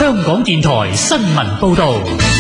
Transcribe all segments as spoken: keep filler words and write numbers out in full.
香港電台新聞報道。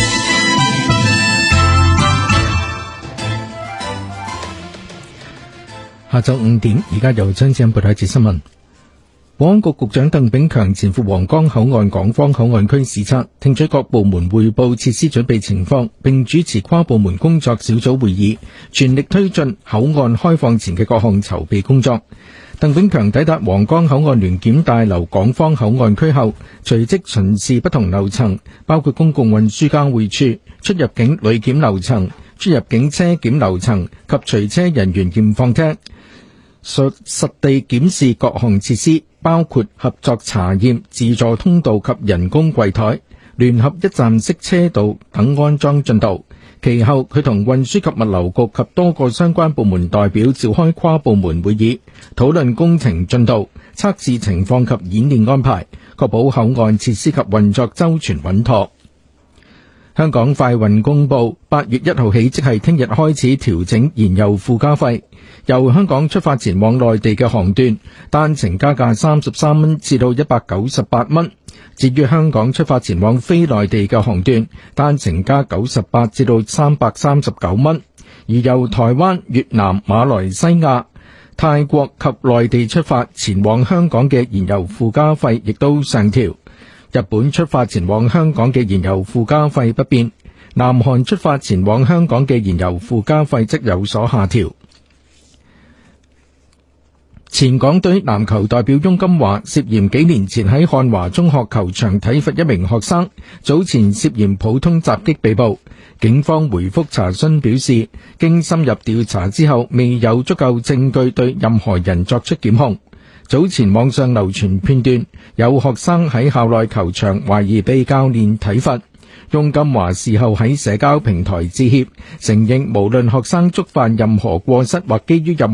下晝五點，而家由張志恩報道一節新聞。保安局局長鄧炳強前赴皇崗口岸港方口岸區視察，聽取各部門匯報設施準備情況，並主持跨部門工作小組會議，全力推進口岸開放前嘅各項籌備工作。鄧炳強抵達皇崗口岸聯檢大樓港方口岸區後，隨即巡視不同樓層，包括公共運輸交匯處、出入境旅檢樓層、出入境車檢樓層及隨車人員驗放廳，實實地檢視各項設施，包括合作查驗、自助通道及人工櫃台、聯合一站式車道等安裝進度。其後，佢同運輸及物流局及多個相關部門代表召開跨部門會議，討論工程進度、測試情況及演練安排，確保口岸設施及運作周全穩妥。香港快運公佈，八月一號起，即係聽日開始調整燃油附加費，由香港出發前往內地嘅航段，單程加價三十三蚊至到一百九十八蚊。至於香港出發前往非內地嘅航段，單程加九十八至到三百三十九蚊。而由台灣、越南、馬來西亞、泰國及內地出發前往香港嘅燃油附加費亦都上調。日本出發前往香港嘅燃油附加費不變，南韓出發前往香港嘅燃油附加費則有所下調。前港隊籃球代表翁金華涉嫌幾年前喺漢華中學球場體罰一名學生，早前涉嫌普通襲擊被捕。警方回覆查詢表示，經深入調查之後，未有足夠證據對任何人作出檢控。早前網上流傳片段，有學生喺校內球場懷疑被教練體罰。翁金華事後喺社交平台致歉，承認無論學生觸犯任何過失或基於任